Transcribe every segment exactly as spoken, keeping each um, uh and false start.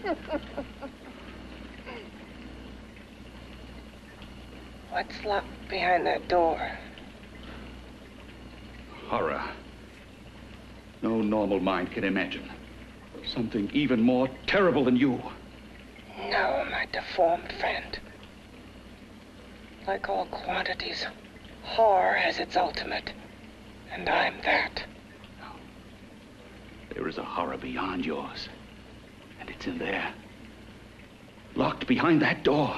What's locked behind that door? Horror. No normal mind can imagine. Something even more terrible than you. No, my deformed friend. Like all quantities, horror has its ultimate. And I'm that. No. There is a horror beyond yours. And it's in there. Locked behind that door.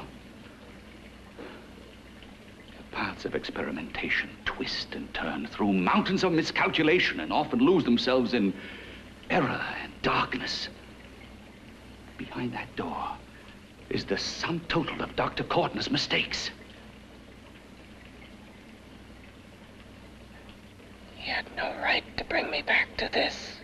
The paths of experimentation twist and turn through mountains of miscalculation and often lose themselves in error and darkness. Behind that door is the sum total of Doctor Courtney's mistakes. He had no right to bring me back to this.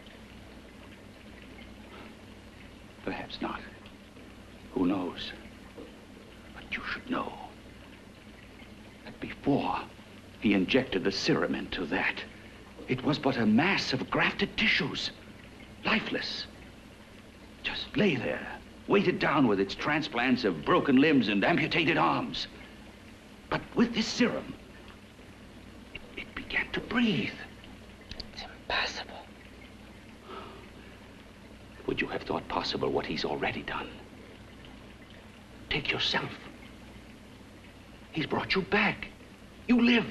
Perhaps not. Who knows? But you should know that before he injected the serum into that, it was but a mass of grafted tissues, lifeless. Just lay there, weighted down with its transplants of broken limbs and amputated arms. But with this serum, it, it began to breathe. It's impossible. Would you have thought possible what he's already done? Take yourself. He's brought you back. You live.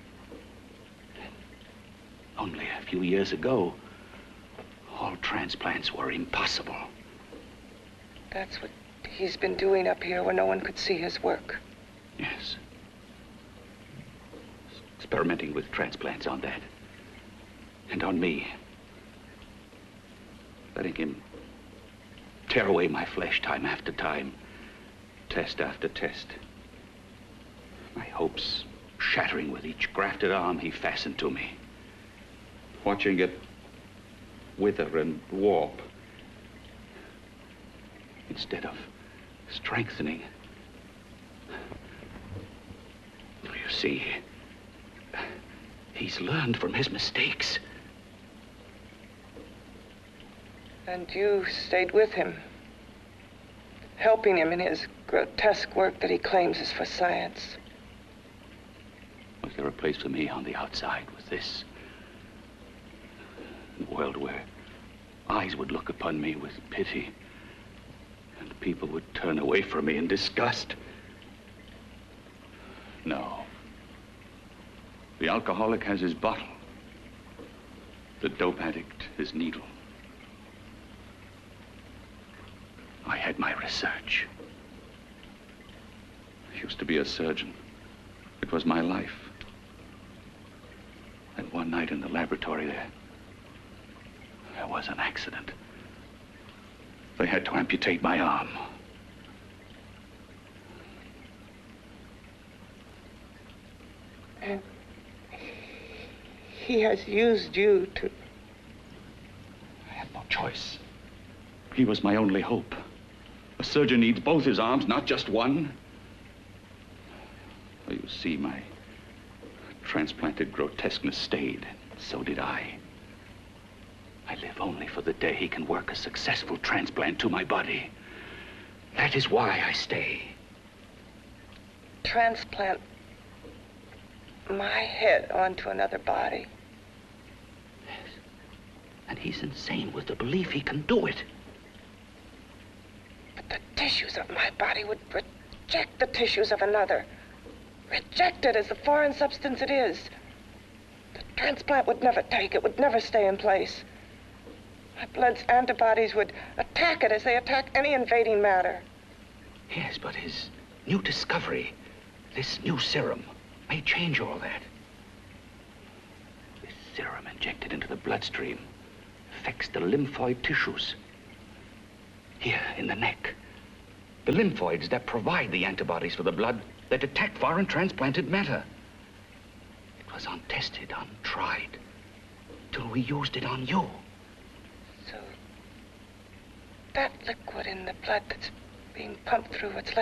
Only a few years ago, all transplants were impossible. That's what he's been doing up here where no one could see his work. Yes. Experimenting with transplants on that. And on me. Letting him tear away my flesh time after time. Test after test. My hopes shattering with each grafted arm he fastened to me. Watching it wither and warp. Instead of strengthening. You see, he's learned from his mistakes. And you stayed with him, helping him in his grotesque work that he claims is for science. Was there a place for me on the outside with this? A world where eyes would look upon me with pity and people would turn away from me in disgust? No. The alcoholic has his bottle. The dope addict his needle. I had my research. I used to be a surgeon. It was my life. And one night in the laboratory there, there was an accident. They had to amputate my arm. And he has used you to... I had no choice. He was my only hope. A surgeon needs both his arms, not just one. Well, you see, my transplanted grotesqueness stayed. So did I. I live only for the day he can work a successful transplant to my body. That is why I stay. Transplant my head onto another body. Yes. And he's insane with the belief he can do it. But the tissues of my body would reject the tissues of another. Reject it as the foreign substance it is. The transplant would never take it, would never stay in place. My blood's antibodies would attack it as they attack any invading matter. Yes, but his new discovery, this new serum, may change all that. This serum injected into the bloodstream affects the lymphoid tissues. Here in the neck. The lymphoids that provide the antibodies for the blood that attack foreign transplanted matter. It was untested, untried, till we used it on you. So that liquid in the blood that's being pumped through what's left